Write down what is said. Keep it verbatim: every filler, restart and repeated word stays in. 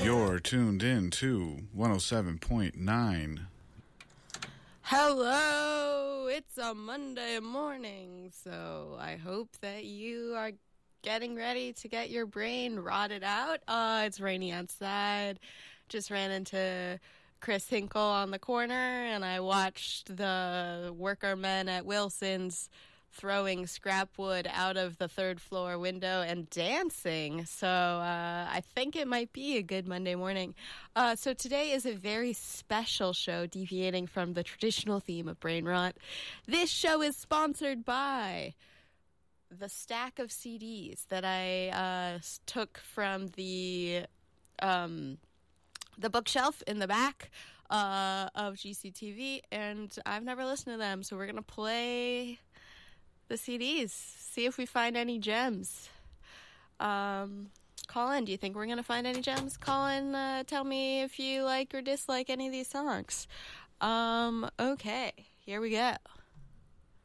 You're tuned in to one oh seven point nine. Hello! It's a Monday morning, so I hope that you are getting ready to get your brain rotted out. Uh, it's rainy outside. Just ran into Chris Hinkle on the corner, and I watched the worker men at Wilson's throwing scrap wood out of the third floor window and dancing. So uh, I think it might be a good Monday morning. Uh, so today is a very special show, deviating from the traditional theme of brain rot. This show is sponsored by the stack of C Ds that I uh, took from the um, the bookshelf in the back uh, of G C T V, and I've never listened to them, so we're going to play the C Ds, see if we find any gems. Um, Colin, do you think we're going to find any gems? Colin, uh, tell me if you like or dislike any of these songs. Um, okay, here we go.